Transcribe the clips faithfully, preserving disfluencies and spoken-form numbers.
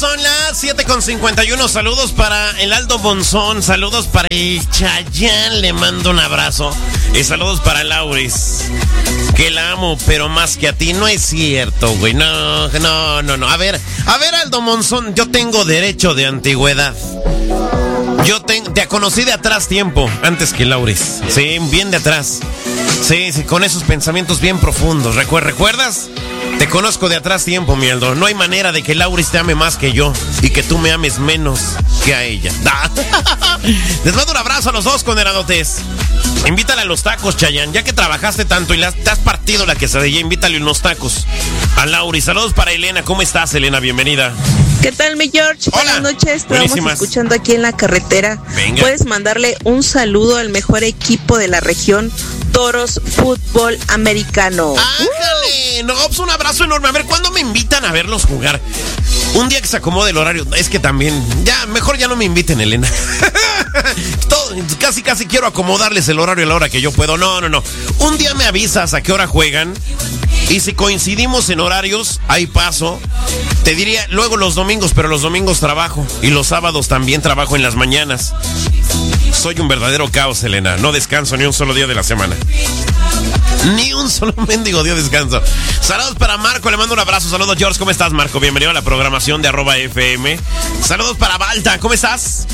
Son las siete con cincuenta y uno. Saludos para el Aldo Bonzón. Saludos para el Chayán. Le mando un abrazo. Y saludos para Lauris. Que la amo, pero más que a ti. No es cierto, güey. No, no, no, no. A ver, a ver, Aldo Bonzón. Yo tengo derecho de antigüedad. Yo te, te conocí de atrás tiempo, antes que Lauris. Sí, bien de atrás. Sí, sí, con esos pensamientos bien profundos. ¿Recuer- ¿Recuerdas? Te conozco de atrás tiempo, mi Aldo. No hay manera de que Lauris te ame más que yo y que tú me ames menos que a ella. Les mando un abrazo a los dos, condenadotes. Invítale a los tacos, Chayán. Ya que trabajaste tanto y la, te has partido la quesadilla, invítale unos tacos a Lauris. Saludos para Elena. ¿Cómo estás, Elena? Bienvenida. ¿Qué tal, mi George? Hola. Buenas noches. Estamos Buenísimas. escuchando aquí en la carretera. Venga. Puedes mandarle un saludo al mejor equipo de la región, Toros Fútbol Americano. ¡Ándale! No, pues un abrazo enorme. A ver, ¿cuándo me invitan a verlos jugar? Un día que se acomode el horario. Es que también, ya, mejor ya no me inviten, Elena. Todo, casi, casi quiero acomodarles el horario a la hora que yo puedo. No, no, no. Un día me avisas a qué hora juegan. Y si coincidimos en horarios, ahí paso. Te diría, luego los domingos, pero los domingos trabajo. Y los sábados también trabajo en las mañanas. Soy un verdadero caos, Elena. No descanso ni un solo día de la semana. Ni un solo mendigo día de descanso. Saludos para Marco, le mando un abrazo. Saludos, George, ¿cómo estás, Marco? Bienvenido a la programación de arroba F M. Saludos para Balta, ¿cómo estás?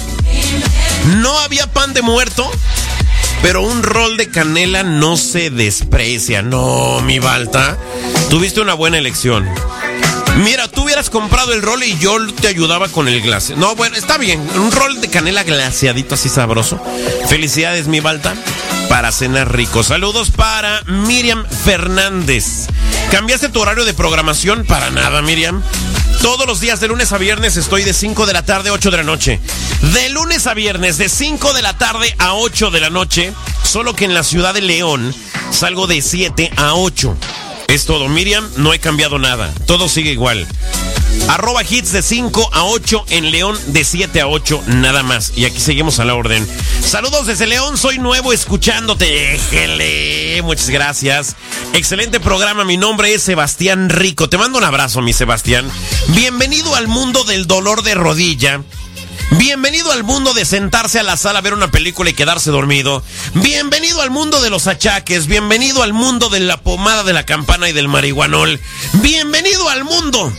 No había pan de muerto, pero un rol de canela no se desprecia. No, mi Balta, tuviste una buena elección. Mira, tú hubieras comprado el rol y yo te ayudaba con el glace. No, bueno, está bien. Un rol de canela glaseadito así sabroso. Felicidades, mi Balta, para cenar rico. Saludos para Miriam Fernández. ¿Cambiaste tu horario de programación? Para nada, Miriam. Todos los días de lunes a viernes estoy de cinco de la tarde a ocho de la noche. De lunes a viernes de cinco de la tarde a ocho de la noche. Solo que en la ciudad de León salgo de siete a ocho. Es todo, Miriam, no he cambiado nada. Todo sigue igual. Arroba hits de cinco a ocho en León, de siete a ocho, nada más. Y aquí seguimos a la orden. Saludos desde León, soy nuevo escuchándote. Déjele, muchas gracias. Excelente programa, mi nombre es Sebastián Rico. Te mando un abrazo, mi Sebastián. Bienvenido al mundo del dolor de rodilla. Bienvenido al mundo de sentarse a la sala a ver una película y quedarse dormido. Bienvenido al mundo de los achaques. Bienvenido al mundo de la pomada de la campana y del marihuanol. Bienvenido al mundo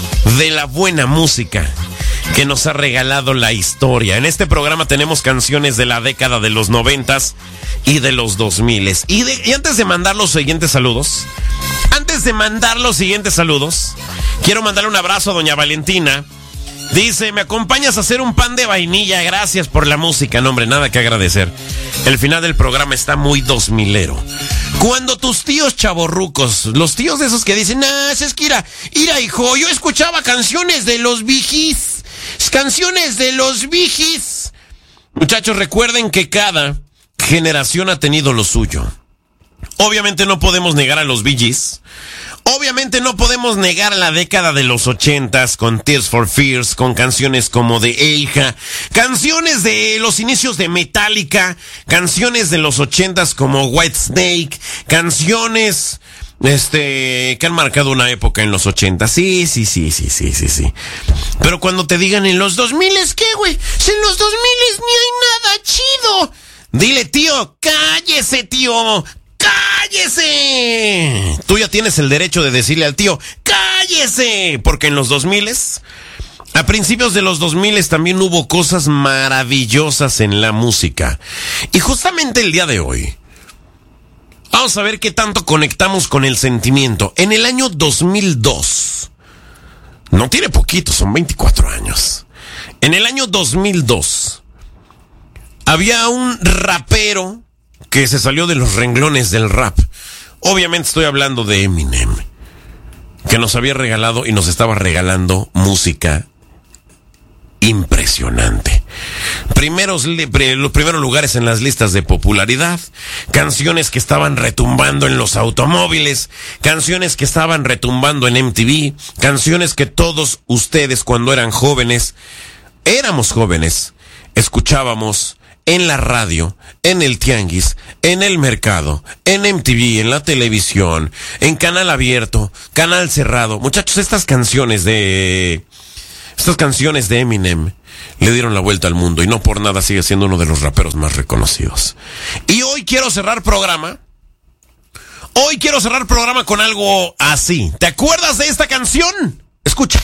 de la buena música que nos ha regalado la historia. En este programa tenemos canciones de la década de los noventas y de los dos miles. Y, de, y antes de mandar los siguientes saludos, antes de mandar los siguientes saludos, quiero mandarle un abrazo a doña Valentina. Dice, ¿me acompañas a hacer un pan de vainilla? Gracias por la música. No, hombre, nada que agradecer. El final del programa está muy dos milero. Cuando tus tíos chavorrucos, los tíos de esos que dicen, ah, es que ira, ira, hijo, yo escuchaba canciones de los Bee-Gees, canciones de los Bee-Gees. Muchachos, recuerden que cada generación ha tenido lo suyo. Obviamente no podemos negar a los Bee-Gees. Obviamente no podemos negar la década de los ochentas con Tears for Fears, con canciones como de Eija, canciones de los inicios de Metallica, canciones de los ochentas como Whitesnake, canciones este que han marcado una época en los ochentas. Sí, sí, sí, sí, sí, sí, sí. Pero cuando te digan en los dos miles, ¿qué, güey? Si en los dos miles ni hay nada chido. Dile, tío, cállese, tío. ¡Cállese! Tú ya tienes el derecho de decirle al tío, ¡cállese! Porque en los dos miles, a principios de los dos miles también hubo cosas maravillosas en la música. Y justamente el día de hoy, vamos a ver qué tanto conectamos con el sentimiento. En el año dos mil dos, no tiene poquito, son veinticuatro años. En el año dos mil dos, había un rapero que se salió de los renglones del rap. Obviamente estoy hablando de Eminem, que nos había regalado y nos estaba regalando música impresionante. Primeros, los primeros lugares en las listas de popularidad, canciones que estaban retumbando en los automóviles, canciones que estaban retumbando en M T V, canciones que todos ustedes cuando eran jóvenes, éramos jóvenes, escuchábamos en la radio, en el tianguis, en el mercado, en M T V, en la televisión, en canal abierto, canal cerrado. Muchachos, estas canciones de Estas canciones de Eminem le dieron la vuelta al mundo y no por nada sigue siendo uno de los raperos más reconocidos. Y hoy quiero cerrar programa. Hoy quiero cerrar programa con algo así. ¿Te acuerdas de esta canción? Escucha.